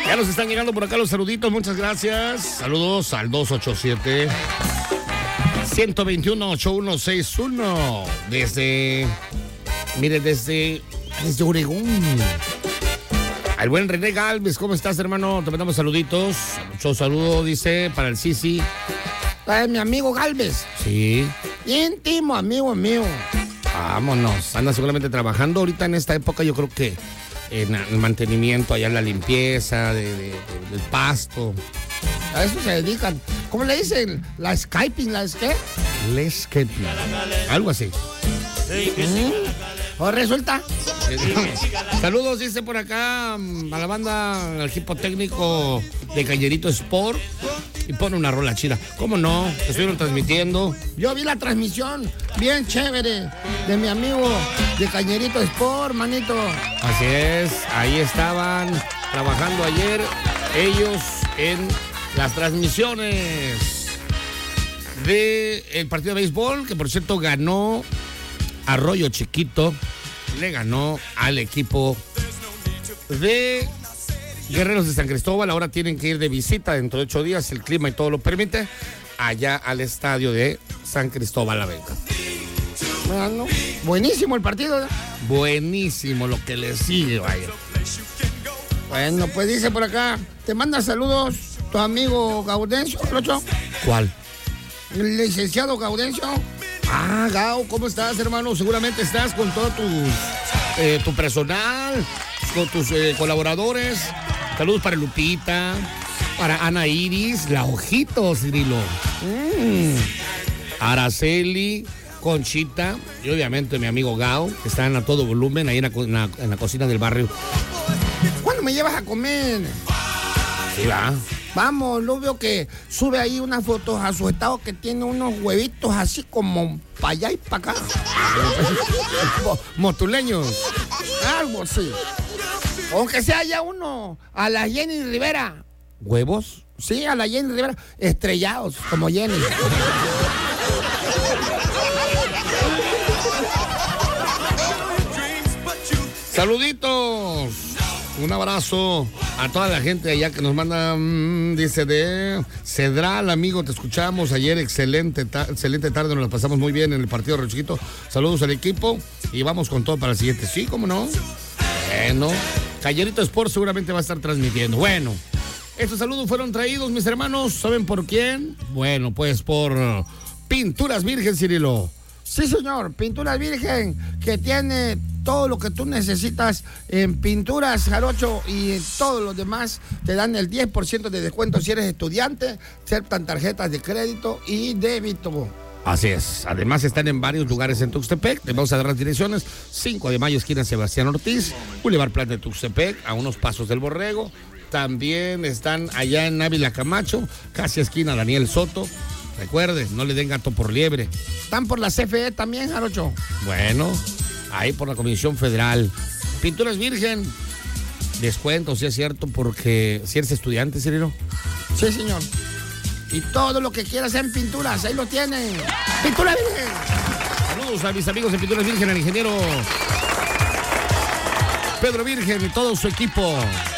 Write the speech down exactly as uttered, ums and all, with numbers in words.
Ya nos están llegando por acá los saluditos, muchas gracias. Saludos al dos ocho siete, uno dos uno, ocho uno seis uno. Desde, mire, desde, desde Oregón. Al buen René Galvez, ¿cómo estás, hermano? Te mandamos saluditos. Mucho saludo, dice, para el Sisi. Es mi amigo Galvez. Sí. Íntimo amigo mío. Vámonos. Anda seguramente trabajando ahorita en esta época, yo creo que en el mantenimiento, allá en la limpieza de, de, de, del pasto. A eso se dedican. ¿Cómo le dicen? ¿La Skyping? ¿La qué? La Skyping. Algo así. ¿Mm? ¿O resulta? Saludos, dice por acá, a la banda, al equipo técnico de Cañerito Sport. Y pone una rola chida. ¿Cómo no? Estuvieron transmitiendo. Yo vi la transmisión, bien chévere, de mi amigo de Cañerito Sport, manito. Así es, ahí estaban trabajando ayer ellos en las transmisiones del partido de béisbol, que por cierto ganó Arroyo Chiquito, le ganó al equipo de Guerreros de San Cristóbal. Ahora tienen que ir de visita dentro de ocho días, el clima y todo lo permite, allá al estadio de San Cristóbal La Vega. Bueno, buenísimo el partido, ¿eh? Buenísimo lo que le sigue, vaya. Bueno, pues dice por acá, te manda saludos tu amigo Gaudencio, Rocho. ¿Cuál? El licenciado Gaudencio. Ah, Gau, ¿cómo estás, hermano? Seguramente estás con todo tu, eh, tu personal, con tus eh, colaboradores. Saludos para Lupita, para Ana Iris, la Ojitos, Cirilo. Mm. Araceli, Conchita y obviamente mi amigo Gao, que están a todo volumen ahí en la, en la, en la cocina del barrio. ¿Cuándo me llevas a comer? Sí, va. Vamos, lo veo que sube ahí unas fotos a su estado que tiene unos huevitos así como para allá y para acá. Motuleños. Algo así. Aunque sea ya uno a la Jenny Rivera. ¿Huevos? Sí, a la Jenny Rivera. Estrellados, como Jenny. Saluditos. Un abrazo a toda la gente allá que nos manda, mmm, dice de Cedral, amigo, te escuchamos ayer, excelente, ta- excelente tarde, nos la pasamos muy bien en el partido de Río Chiquito. Saludos al equipo y vamos con todo para el siguiente. Sí, ¿cómo no? Bueno, Cañerito Sport seguramente va a estar transmitiendo. Bueno, estos saludos fueron traídos, mis hermanos, ¿saben por quién? Bueno, pues por Pinturas Virgen, Cirilo. Sí, señor, Pinturas Virgen, que tiene todo lo que tú necesitas en pinturas, Jarocho, y en todos los demás. Te dan el diez por ciento de descuento si eres estudiante, aceptan tarjetas de crédito y débito. Así es, además están en varios lugares en Tuxtepec. Te vamos a dar las direcciones: cinco de mayo, esquina Sebastián Ortiz, Boulevard Plan de Tuxtepec, a unos pasos del Borrego. También están allá en Ávila Camacho, casi esquina Daniel Soto. Recuerde, no le den gato por liebre. Están por la C F E también, Jarocho. Bueno, ahí por la Comisión Federal. Pinturas Virgen, descuento, si es cierto, porque si eres estudiante, Cirilo. Sí, señor. Y todo lo que quieras en pinturas, ahí lo tienen. Pintura Virgen. Saludos a mis amigos de Pinturas Virgen, al ingeniero Pedro Virgen y todo su equipo.